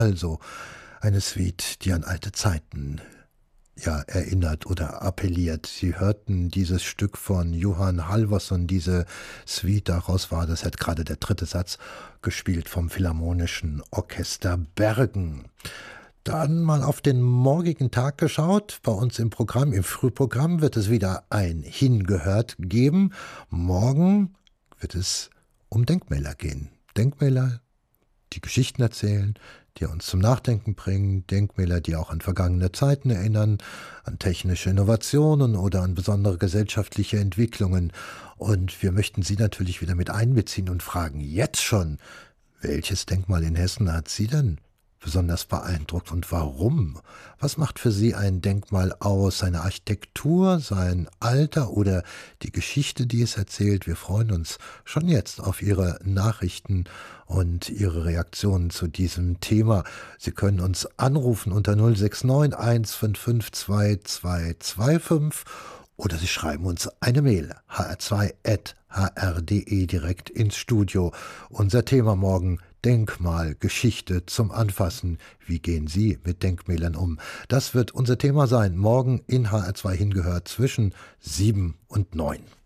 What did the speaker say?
Also eine Suite, die an alte Zeiten erinnert oder appelliert. Sie hörten dieses Stück von Johann Halvorson, diese Suite, daraus war das jetzt gerade der dritte Satz, gespielt vom Philharmonischen Orchester Bergen. Dann mal auf den morgigen Tag geschaut. Bei uns im Programm, im Frühprogramm, wird es wieder ein Hingehört geben. Morgen wird es um Denkmäler gehen. Denkmäler, die Geschichten erzählen, die uns zum Nachdenken bringen, Denkmäler, die auch an vergangene Zeiten erinnern, an technische Innovationen oder an besondere gesellschaftliche Entwicklungen. Und wir möchten Sie natürlich wieder mit einbeziehen und fragen jetzt schon, welches Denkmal in Hessen hat Sie denn besonders beeindruckt und warum? Was macht für Sie ein Denkmal aus? Seine Architektur, sein Alter oder die Geschichte, die es erzählt? Wir freuen uns schon jetzt auf Ihre Nachrichten und Ihre Reaktionen zu diesem Thema. Sie können uns anrufen unter 069 155 2225 oder Sie schreiben uns eine Mail, hr2@hr.de, direkt ins Studio. Unser Thema morgen: Denkmal, Geschichte zum Anfassen. Wie gehen Sie mit Denkmälern um? Das wird unser Thema sein. Morgen in HR2 Hingehört zwischen 7 und 9.